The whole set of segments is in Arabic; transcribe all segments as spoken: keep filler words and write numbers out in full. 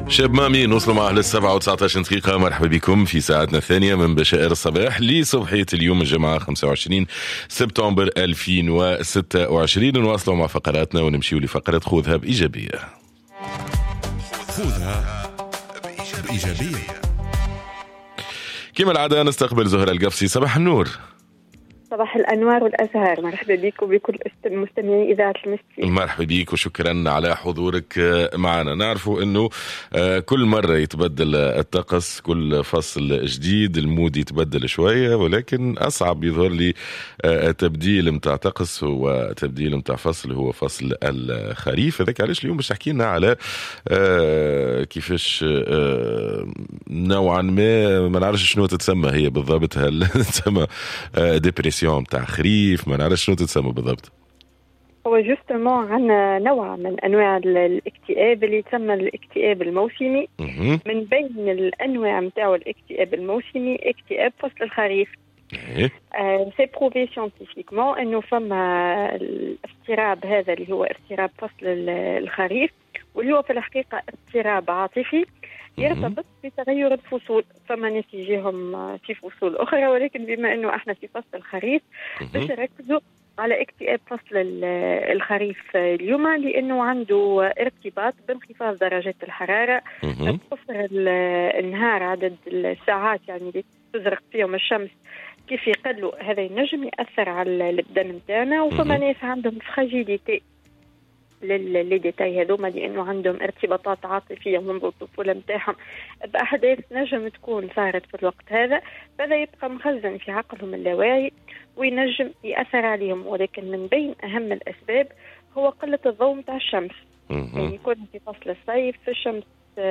شاب مامين وصلوا معه للسبعة وتسعة عشر دقيقة. مرحبا بكم في ساعتنا الثانية من بشائر الصباح لصبحية اليوم الجمعة خمسة وعشرين سبتمبر ألفين وستة وعشرين. نواصلوا مع فقراتنا ونمشيو لفقرة خذها بإيجابية. خذها بإيجابية. كما العادة نستقبل زهرة القفصي. صباح النور. صباح الأنوار والأزهار. مرحبا بك وبكل مستمعي إذاعة المسكين. مرحبا بك وشكرا على حضورك معنا. نعرفوا أنه كل مرة يتبدل الطقس، كل فصل جديد المود يتبدل شوية، ولكن أصعب يظهر لي تبديل متاع طقس هو تبديل متاع فصل، هو فصل الخريف. هذاك علاش اليوم باش تحكي لنا على كيفاش نوعا ما ما نعرفش شنو تتسمى هي بالضبط، هل تسمى ديبريسيون متاع خريف، ما نعرفش شنو تتسمى بالضبط. هو جوستمون عندنا نوع من انواع الاكتئاب اللي يسمى الاكتئاب الموسمي. من بين الانواع متاع الاكتئاب الموسمي اكتئاب فصل الخريف. سي بروفي سيانتيفيكمون انه فما الاضطراب هذا اللي هو اضطراب فصل الخريف، واللي هو في الحقيقه اضطراب عاطفي يرتبط بتغير الفصول. فما ناس يجيهم في فصول أخرى، ولكن بما أنه احنا في فصل الخريف باش نركزوا على اكتئاب فصل الخريف اليوم، لأنه عنده ارتباط بانخفاض درجات الحرارة، قصر النهار، عدد الساعات يعني اللي تزرق فيهم الشمس كيف يقلوا. هذا ينجم يأثر على البدن متاعنا. وفما ناس عندهم فراجيليتي للي ديتاي هذوما، لانه عندهم ارتباطات عاطفيه منذ الطفوله نتاعهم باحداث نجم تكون صارت في الوقت هذا، فهذا يبقى مخزن في عقلهم اللاواعي وينجم ياثر عليهم. ولكن من بين اهم الاسباب هو قله الضوء نتاع الشمس. يعني يكون في فصل الصيف في الشمس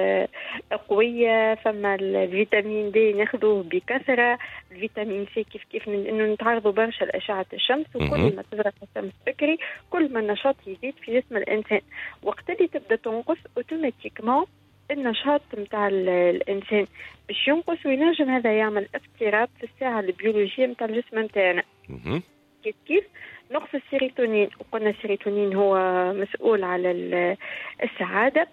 قوية، فما الفيتامين دي ناخذوه بكثرة، الفيتامين سي كيف كيف من انه نتعرضوا برشا لأشعة الشمس، وكل ما تزرق الشمس بكري كل ما النشاط يزيد في جسم الإنسان. وقت اللي تبدأ تنقص اوتوماتيكمون النشاط متاع الإنسان باش ينقص، وينجم هذا يعمل اضطراب في الساعة البيولوجية متاع الجسم متاعنا. كيف كيف نقص السيروتونين، وقلنا السيروتونين هو مسؤول على السعادة.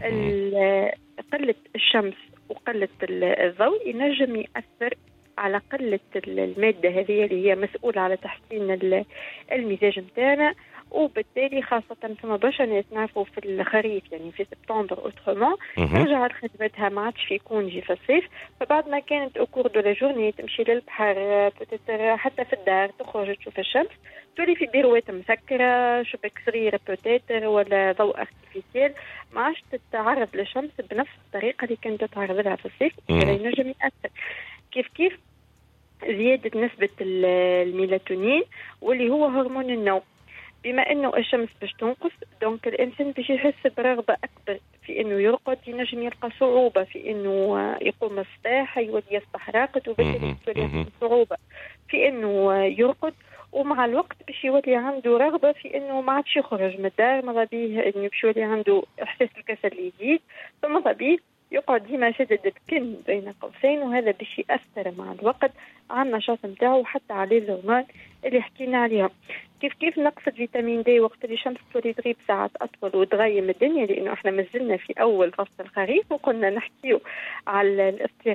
قلة الشمس وقلة الضوء ينجم يأثر على قلة المادة هذه اللي هي مسؤولة على تحسين المزاج متاعنا، وبالتالي خاصة فما برشا ناس نعرفوا في الخريف يعني في سبتمبر اوترومون رجعت خدمتها ما عادش يكون جي في الصيف، فبعد ما كانت اوكور دو لا جورني تمشي للبحر حتى في الدار تخرج تشوف الشمس، تولي في بيروات مسكرة شبك صغيرة بوتيتر ولا ضوء ارتفيسيال، ما عادش تتعرض للشمس بنفس الطريقة اللي كانت تتعرض لها في الصيف. هذا ينجم يأثر. كيف كيف زيادة نسبة الميلاتونين واللي هو هرمون النوم. بما انه الشمس باش تنقص دونك الانسان باش يحس برغبه اكبر في انه يرقد، ينجم يلقى صعوبه في انه يقوم الصباح، يولي يصبح راقد، وبالتالي يولي صعوبه في انه يرقد. ومع الوقت باش يولي عنده رغبه في انه ما عادش يخرج من الدار، ماذا بيه انه باش يولي عنده احساس الكسل اللي يزيد، فماذا بيه يقعد ديما شدد الكن بين قوسين، وهذا باش يأثر مع الوقت على النشاط نتاعو وحتى على الهرمون اللي حكينا عليهم. كيف كيف نقص الفيتامين دي وقت اللي الشمس تولي تغيب ساعات أطول وتغيم الدنيا، لأنه احنا مازلنا في أول فصل الخريف وقلنا نحكيو على الاضطراب